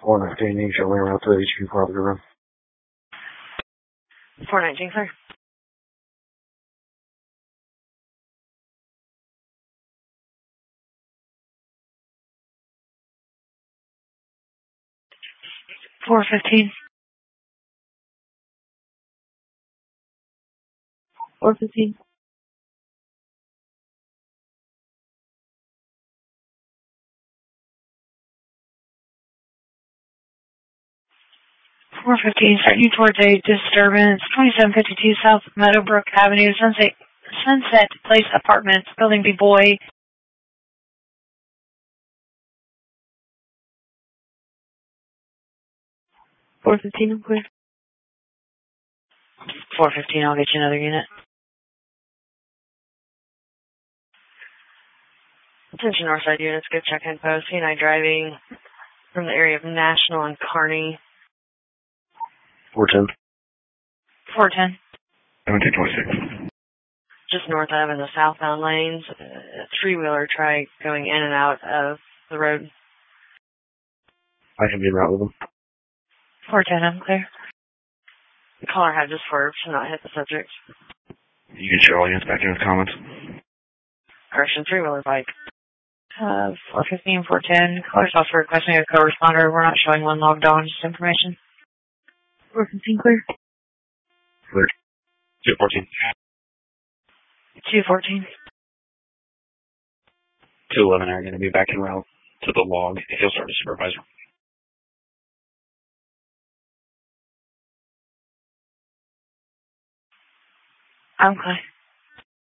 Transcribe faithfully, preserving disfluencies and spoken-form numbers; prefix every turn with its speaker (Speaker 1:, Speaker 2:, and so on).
Speaker 1: four nineteen, you show me around to H Q property room.
Speaker 2: four nineteen, clear. four fifteen. four fifteen. four fifteen, starting towards a disturbance, twenty-seven fifty-two South Meadowbrook Avenue, Sunset, Sunset Place Apartments, Building B Boy. four fifteen, I'm clear. four fifteen, I'll get you another unit. Attention Northside units, good check-in post. C and I driving from the area of National and Kearney.
Speaker 1: four ten.
Speaker 2: four ten.
Speaker 1: seventeen twenty-six.
Speaker 2: Just north of in the southbound lanes. A three-wheeler tried going in and out of the road.
Speaker 1: I can be in route with them.
Speaker 2: four ten, I'm clear. The caller had just swerved to not hit the subject.
Speaker 1: You can show audience back in with comments.
Speaker 2: Correction, three-wheeler bike. Uh, four fifteen, four ten. Caller's also requesting a co-responder. We're not showing one logged on, just information. four fifteen, clear.
Speaker 1: Clear. two fourteen.
Speaker 2: two fourteen.
Speaker 1: two eleven are going to be back in route to the log. He'll start a supervisor.
Speaker 2: I'm clear.